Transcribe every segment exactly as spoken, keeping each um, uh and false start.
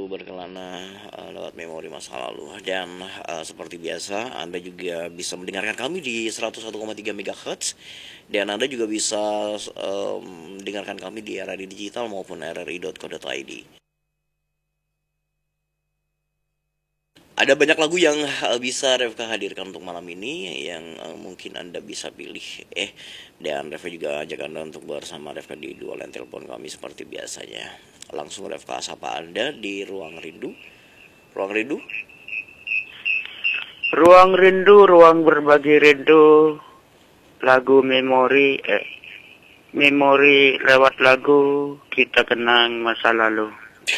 waktu berkelana uh, lewat memori masa lalu. Dan uh, seperti biasa, Anda juga bisa mendengarkan kami di seratus satu koma tiga megahertz. Dan Anda juga bisa um, mendengarkan kami di R R I Digital maupun r r i dot co dot i d. Ada banyak lagu yang uh, bisa Revka hadirkan untuk malam ini yang uh, mungkin Anda bisa pilih. Eh, dan Revka juga ajak Anda untuk bersama Revka di dua line telepon kami seperti biasanya. Langsung Revka sapa Anda di Ruang Rindu. Ruang Rindu? Ruang rindu, ruang berbagi rindu. Lagu memori, eh, memori lewat lagu, kita kenang masa lalu.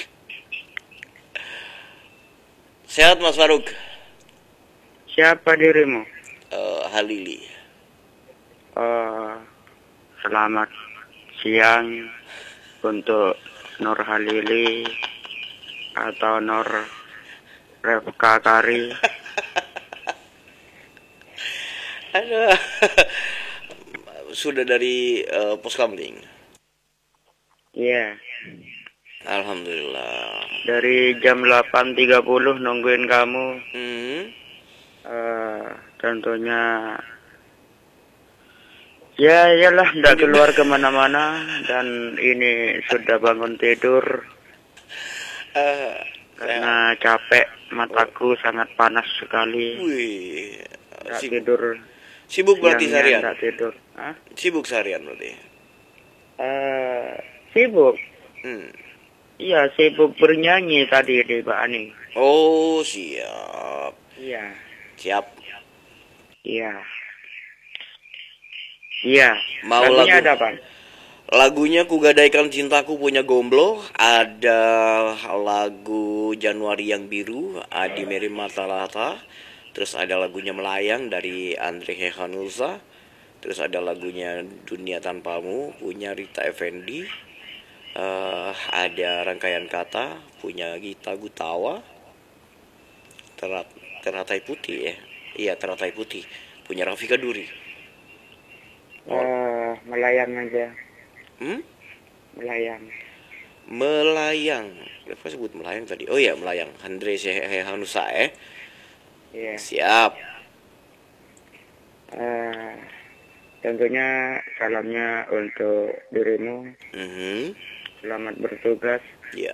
Sehat Mas Faruk? Siapa dirimu? Uh, Halili. Uh, selamat siang untuk Nur Halili atau Nur Revka Kari. Aduh. Sudah dari uh, Poskamling? Iya. Yeah. Alhamdulillah. Dari jam delapan tiga puluh nungguin kamu. Hmm. Uh, tentunya ya iyalah tidak keluar kemana-mana dan ini sudah bangun tidur uh, karena capek, mataku oh. sangat panas sekali. Wih, tidak tidur. Sibuk berarti seharian? Tidak tidur. Hah? Sibuk seharian berarti? Uh, sibuk. Hmm. Iya, sibuk bernyanyi tadi di Mbak Ani. Oh, siap. Iya. Siap. Iya. Iya. Mau lagunya lagu, ada apa? Lagunya Kugadaikan Cintaku punya Gomblo. Ada lagu Januari yang Biru, Adi Meri Matalata. Terus ada lagunya Melayang dari Andre Hehanusa. Terus ada lagunya Dunia Tanpamu punya Rita Effendi. Uh, ada Rangkaian Kata punya Gita Gutawa. Terat, Teratai Putih ya. Iya, Teratai Putih punya Rafika Duri. Oh. Uh, melayang aja. Hmm? Melayang. Melayang. Apa sebut melayang tadi? Oh iya, Melayang. Andre Hehanusa eh. Iya. Yeah. Siap. Uh, tentunya salamnya untuk dirimu. Mm-hmm. Selamat bertugas. Iya. Yeah.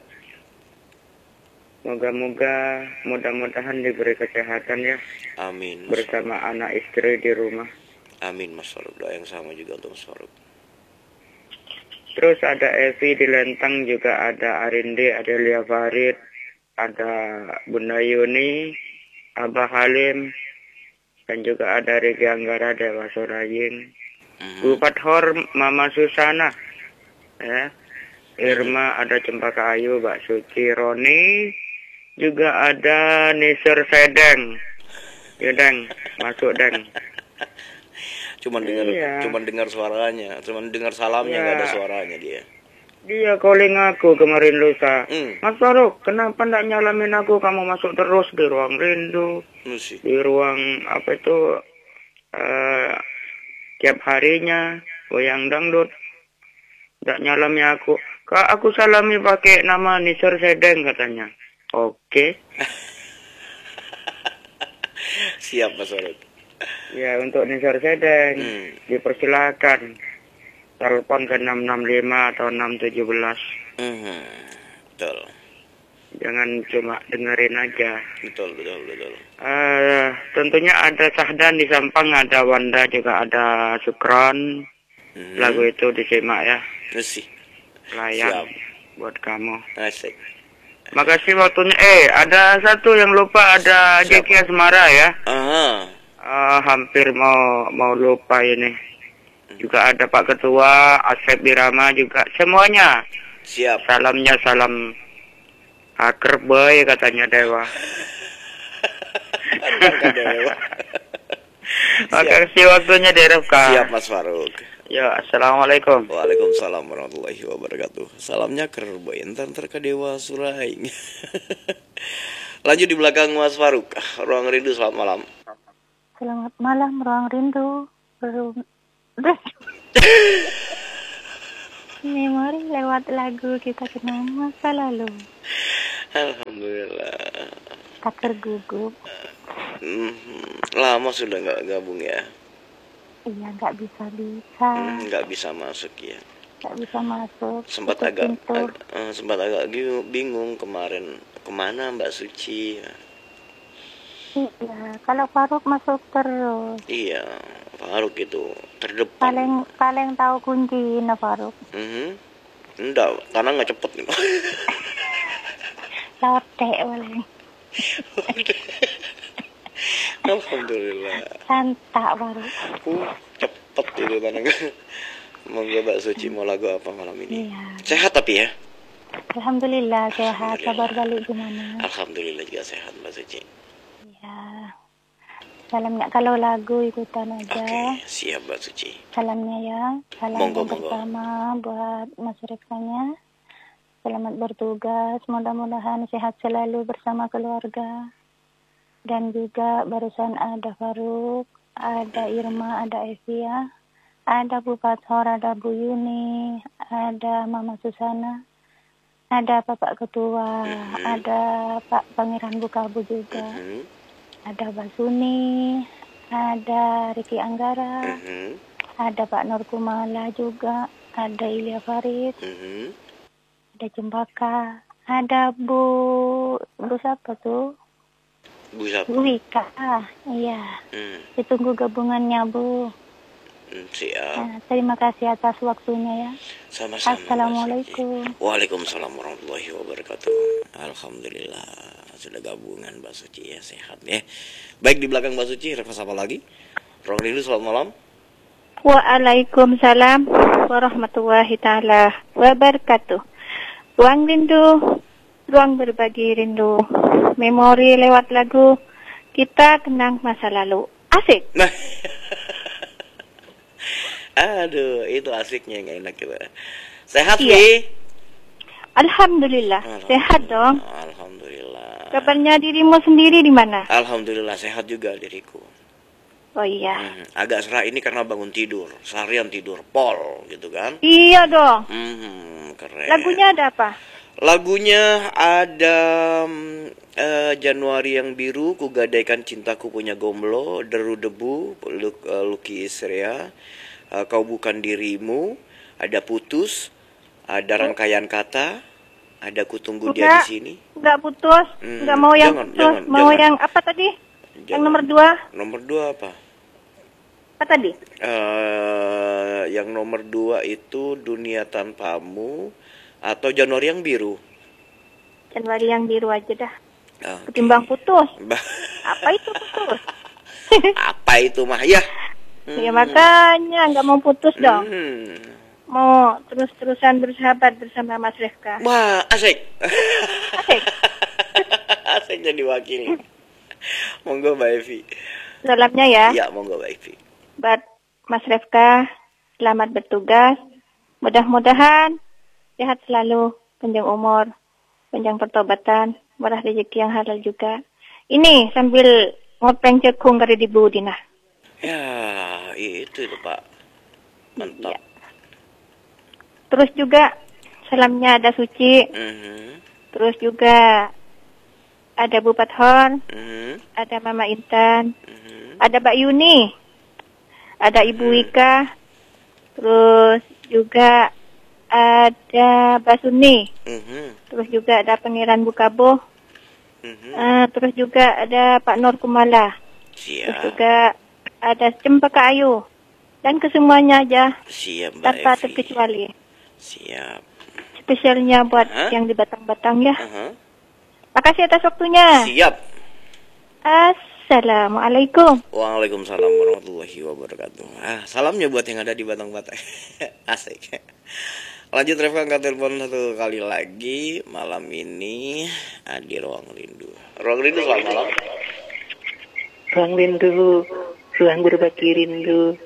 Moga-moga mudah-mudahan diberi kesehatan ya. Amin. Bersama Faruk. Anak istri di rumah. Amin Mas Faruk. Doa yang sama juga untuk Mas Faruk. Terus ada Evi di Lentang, juga ada Arindi, ada Lia Farid, ada Bunda Yuni, Abah Halim, dan juga ada Rigi Anggara, Dewa Suraying, mm-hmm. Bupati Hor, Mama Susana, ya. Irma, ada Cempaka Ayu, Mbak Suci, Roni, juga ada Nisir Sedeng. Ya Deng, masuk Deng. Cuman dengar, iya. cuman dengar suaranya, cuman dengar salamnya, nggak ya. Ada suaranya dia. Dia calling aku kemarin lusa. Hmm. Mas Faruk, kenapa ndak nyalamin aku? Kamu masuk terus di ruang rindu, Musi. di ruang apa itu uh, tiap harinya goyang dangdut. Ndak nyalami aku. Kak, aku salami pakai nama Nisir Sedeng katanya. Oke. Siap Mas Faruk. Ya, untuk Nisir Sedeng hmm. dipersilakan telepon ke enam enam lima atau enam tujuh belas. Hmm. Betul. Jangan cuma dengerin aja. Betul, betul, betul. Uh, tentunya ada Sahdan di Sampang, ada Wanda, juga ada Sukron. Hmm. Lagu itu disimak ya. Masih. Layang buat kamu. Asik. Makasih waktunya. Eh, ada satu yang lupa, ada Jeki Asmara ya. Aha. Uh, hampir mau mau lupa ini. Juga ada Pak Ketua, Asep Birama juga. Semuanya. Siap. Salamnya salam akrab boy katanya Dewa. Dewa. Makasih waktunya Revka. Siap Mas Faruk. Ya, assalamualaikum. Waalaikumsalam warahmatullahi wabarakatuh. Salamnya kerboy, entar ke Dewa Suraing. Lanjut di belakang Mas Faruk. Ruang Rindu, selamat malam. Selamat malam, Ruang Rindu. Belum. Memori lewat lagu kita kenang masa lalu. Alhamdulillah. Tak tergugup. Hmm, lama sudah nggak gabung ya? Iya, nggak bisa-bisa. Hmm, nggak bisa masuk ya? Nggak bisa masuk. Sempat Tutup agak, pintu. ag- eh, sempat agak gi- bingung kemarin kemana Mbak Suci. Iya, kalau Faruk masuk terus. Iya, Faruk itu terdepan. Paling paling tahu kunci nah Faruk. Mhm. Enggak, karena nggak cepet nih. Lotek paling. Alhamdulillah. Santak Faruk. Uh, cepet itu karena Monggo Mbak Suci mau lagu apa malam ini? Iya. Sehat tapi ya? Alhamdulillah sehat. Alhamdulillah. Kabar balik gimana? Alhamdulillah juga sehat Mbak Suci. Iya. Salamnya kalau lagu ikutan aja. Oke, siap Mbak Suci. Salamnya ya. Salam Monggo, yang monggo. pertama buat Mas Rifkanya. Selamat bertugas. Mudah-mudahan sehat selalu bersama keluarga. Dan juga barusan ada Faruk, ada Irma, ada Evia, ada Bu Fathor, ada Bu Yuni, ada Mama Susana, ada Bapak Ketua, Mhm. ada Pak Pangeran Bukabu juga, Mhm. ada Basuni, ada Riki Anggara, Mhm. ada Pak Nur Kumala juga, ada Ilya Farid, Mhm. ada Cempaka, ada Bu, Bu siapa tuh? Bu siapa? Bu Wika, iya. Hmm. Ditunggu gabungannya Bu. Hmm, siap. Nah, terima kasih atas waktunya ya. Sama-sama. Mbak Assalamualaikum. Suci. Waalaikumsalam warahmatullahi wabarakatuh. Alhamdulillah sudah gabungan Mbak Suci ya, sehat ya. Baik, di belakang Mbak Suci, Reva apa lagi? Ruang Rindu, selamat malam. Waalaikumsalam warahmatullahi taala wabarakatuh. Ruang rindu, ruang berbagi rindu. Memori lewat lagu, kita kenang masa lalu. Asik. Nah. Aduh, itu asiknya yang enak kita. Sehat, Iya. Wi? Alhamdulillah, sehat dong. Alhamdulillah. Kabarnya dirimu sendiri di mana? Alhamdulillah sehat juga diriku. Oh iya. Hmm, agak serak ini karena bangun tidur, seharian tidur pol gitu kan. Iya dong. Hmm, keren. Lagunya ada apa? Lagunya ada mm, eh, Januari yang biru, ku gadaikan cintaku punya gomblo, deru debu, Luk, eh, Lucky Isrea, eh, kau bukan dirimu, ada putus, ada rangkaian kata, ada ku tunggu dia di Enggak. sini. Enggak putus, Hmm, enggak mau yang jangan, putus, jangan, mau jangan. yang apa tadi? Yang Jangan. nomor dua, Nomor dua apa? apa tadi? eh yang nomor dua itu Dunia Tanpamu atau Januari yang biru. Januari yang biru aja dah. Oke. Ketimbang putus. Bah, Apa itu putus? apa itu mah ya? Ya makanya nggak mau putus dong. Hmm. Mau terus-terusan bersahabat bersama Mas Rifka. Wah, asik. Asik. Asik jadi wakil. Monggo Mbak Evi. Salamnya ya. Ya, monggo Mbak Evi. Buat Mas Rifka, selamat bertugas. Mudah-mudahan sehat selalu, panjang umur, panjang pertobatan, murah rezeki yang halal juga. Ini sambil ngopeng cekung kari di Budina. Ya, itu itu Pak. Mantap. Iya. Terus juga salamnya ada Suci, Mhm. terus juga ada Bu Fathor, Mhm. ada Mama Intan, Mhm. ada Mbak Yuni, ada Ibu Wika, terus juga ada Basuni, Mhm. terus juga ada Pangeran Bukabo, Mhm. eh, terus juga ada Pak Nur Kumala, terus Siap. juga ada Cempaka Ayu, dan kesemuanya aja Siap Mbak tanpa Evi. terkecuali. Siap. Spesialnya buat Hah? yang di Batang-Batang ya. Aha. Makasih atas waktunya. Siap. Assalamualaikum. Waalaikumsalam warahmatullahi wabarakatuh. Ah, salamnya buat yang ada di Batang-Batang. Asik. Lanjut Reva, angkat telepon satu kali lagi malam ini ah, di Ruang Rindu. Ruang Rindu, selamat malam. Ruang rindu, ruang berbagi rindu.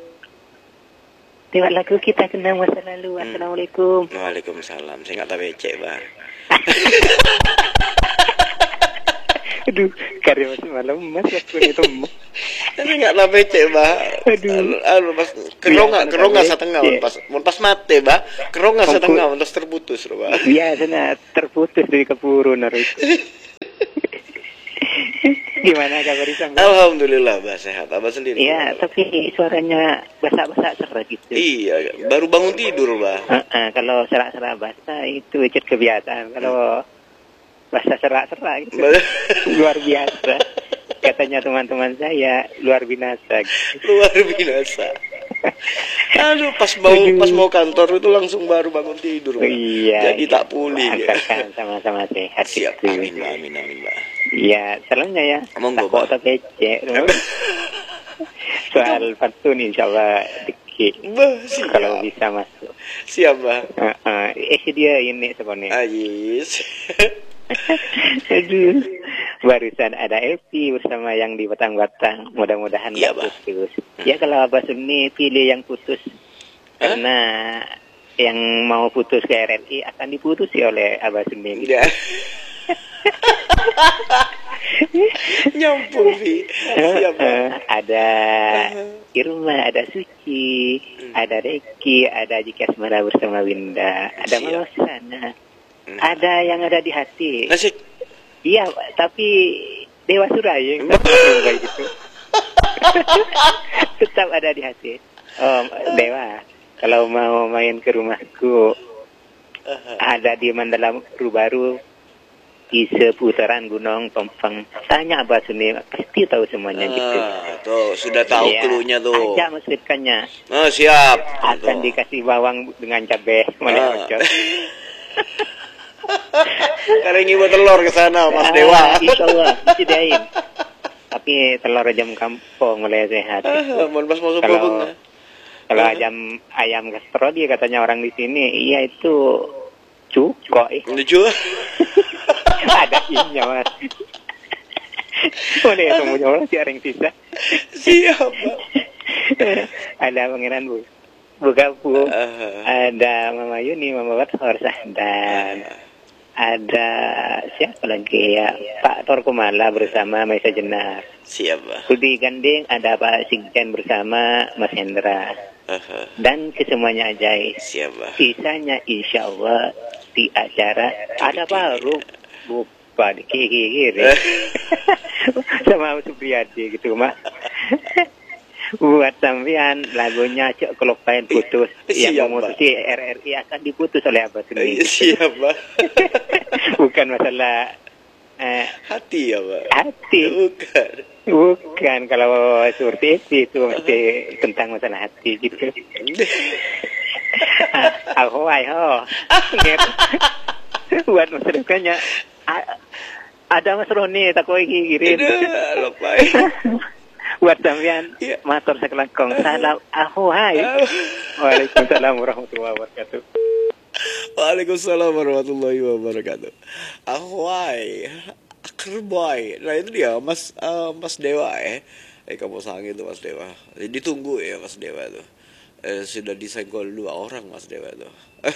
Lewat lagu kita kenang masa lalu. Hmm. Assalamualaikum. Waalaikumsalam. Saya nggak tahu becek, Bah. Aduh, karya masih malam mas aku itu. Tapi nggak tahu cek bah. Aduh. Anu pas keronga Biasa keronga tahu, setengah cek. pas mun pas mate bah. Keronga Ampun. setengah terus terputus loh bah. Biasanya terputus dari kepuru narus. Gimana kabar Isam? Alhamdulillah bah sehat. Abah sendiri. Iya, tapi suaranya basah-basah serak gitu. Iya, baru bangun tidur bah. Uh-uh, kalau serak-serak basah itu icet kebiasaan. Kalau basah serak-serak gitu. Luar biasa. Katanya teman-teman saya luar binasa. Gitu. Luar biasa. Aduh, pas mau pas mau kantor itu langsung baru bangun tidur. Bah. Iya. Jadi tak pulih. Ya. Angkatkan sama-sama sehat. Siap, gitu. amin bah, amin amin bah. Iya, salamnya ya. Monggo, Takut Bah. atau kece. Soal pantun insya Allah dikit. Bah, siap. Kalau bisa masuk. Siap bah. Uh, uh, eh dia ini sebenarnya. Ayis. Aduh. Barusan ada Epi bersama yang di Batang-Batang. Mudah-mudahan Iya, nggak putus. Ya kalau Abah Sunni pilih yang putus. Karena yang mau putus ke R R I akan diputusi oleh Abah Sunni. Gitu. Ya. Nyampung Vi. Siap bah. Uh, ada Irma, ada Suci, ada Reki, ada Jika Asmara bersama Winda, ada Siap. Mama sana, ada yang ada di hati. Nasik. Iya, tapi Dewa Suraya kayak gitu. Tetap ada di hati. Oh, Dewa, kalau mau main ke rumahku, ada di Mandala Baru di seputaran Gunung Tompang. Tanya Abah Sunni, pasti tahu semuanya gitu. Ah, tuh sudah tahu Iya, cluenya tuh. Aja masukkannya. Oh, siap. Akan Tuh. dikasih bawang dengan cabai. Mana Ah. bocor. Karena ngibu telur ke sana Mas Ah, Dewa. Insya Allah, disediain. Tapi telur ayam kampung mulai sehat. Ah, Mun pas mau subuh Kalau bunga. kalau ayam ayam gastro dia katanya orang di sini, iya itu cukoy. Lucu. Ada inya mas. Mana ya semuanya orang siapa yang sisa? Siap. Pak. Ada pangeran bu, buka bu. Ah. Ada Mama Yuni, Mama Bathor, dan ada siapa lagi ya? Pak Torkumala bersama Maisa Jenar. Siap. Pak. Budi Ganding ada Pak Sigjen bersama Mas Hendra. Ah. Dan kesemuanya ajaib. Siap. Pak. Sisanya insya Allah di acara ada baru lupa di kiri sama Supriyadi gitu mas. Buat sampean lagunya Cok Kelopain putus yang Siap, memutusi R R I akan diputus oleh Abah Iya, sendiri. siap, Pak. Bukan masalah eh, Hati ya, Pak. hati. Bukan. Bukan, kalau seperti itu mesti tentang masalah hati gitu. Ah, Aku ayo, buat masyarakatnya. Ada Mas Roni, tak kau kirim. Aduh, lupa. Buat sampean, Iya. matur sakelangkong. Salam aku hai. Waalaikumsalam warahmatullahi wabarakatuh. Waalaikumsalam warahmatullahi wabarakatuh. Ahwai, akerboy. Nah itu dia Mas eh, Mas Dewa ya. Eh kamu sangi itu Mas Dewa. Ditunggu ya Mas Dewa tuh. Eh, sudah disenggol dua orang Mas Dewa tuh.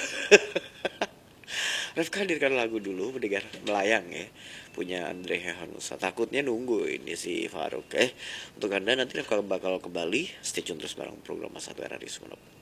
Rifka hadirkan lagu dulu mendengar melayang ya. Punya Andre Hanusa. Takutnya nunggu ini si Faruk eh. Untuk Anda nanti Rifka bakal kembali. Stay tune terus bareng program Mas Satu R R I Sumeneb.